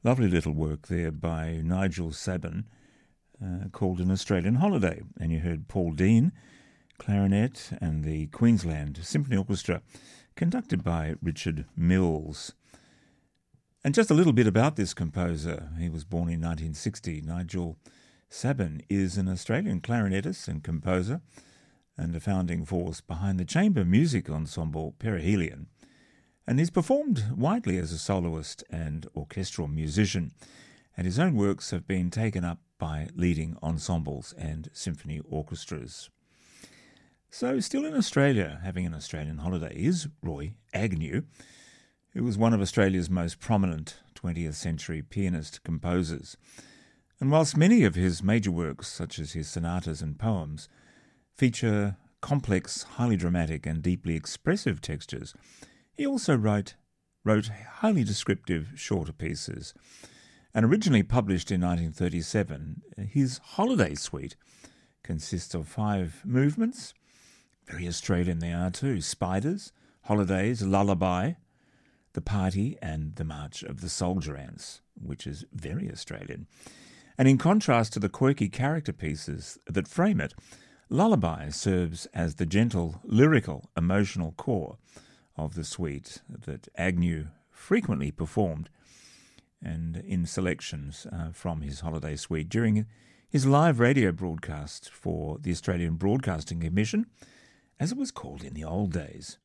Lovely little work there by Nigel Sabin called An Australian Holiday. And you heard Paul Dean, clarinet, and the Queensland Symphony Orchestra, conducted by Richard Mills. And just a little bit about this composer. He was born in 1960. Nigel Sabin is an Australian clarinetist and composer and a founding force behind the chamber music ensemble Perihelion. And he's performed widely as a soloist and orchestral musician, and his own works have been taken up by leading ensembles and symphony orchestras. So still in Australia, having an Australian holiday, is Roy Agnew, who was one of Australia's most prominent 20th century pianist-composers. And whilst many of his major works, such as his sonatas and poems, feature complex, highly dramatic and deeply expressive textures, he also wrote highly descriptive shorter pieces. And originally published in 1937, his Holiday Suite consists of 5 movements. Very Australian they are too: Spiders, Holidays, Lullaby, The Party, and The March of the Soldier Ants, which is very Australian. And in contrast to the quirky character pieces that frame it, Lullaby serves as the gentle, lyrical, emotional core of the suite that Agnew frequently performed and in selections from his Holiday Suite during his live radio broadcast for the Australian Broadcasting Commission, as it was called in the old days.